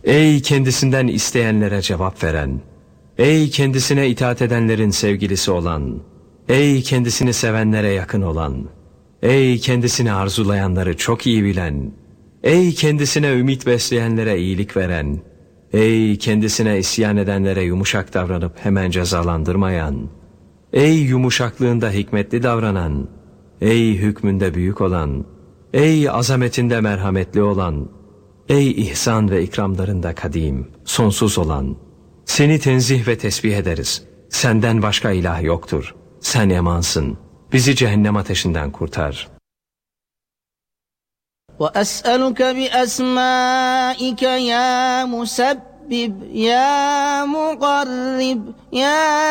Ey kendisinden isteyenlere cevap veren, ey kendisine itaat edenlerin sevgilisi olan, ey kendisini sevenlere yakın olan, ey kendisini arzulayanları çok iyi bilen, ey kendisine ümit besleyenlere iyilik veren, ey kendisine isyan edenlere yumuşak davranıp hemen cezalandırmayan, ey yumuşaklığında hikmetli davranan, ey hükmünde büyük olan, ey azametinde merhametli olan, ey ihsan ve ikramlarında kadim, sonsuz olan, seni tenzih ve tesbih ederiz. Senden başka ilah yoktur. Sen emansın. Bizi cehennem ateşinden kurtar. وَأَسْأَلُكَ بِأَسْمَائِكَ يَا مُسَبِّبْ يَا مُقَرِّبْ يَا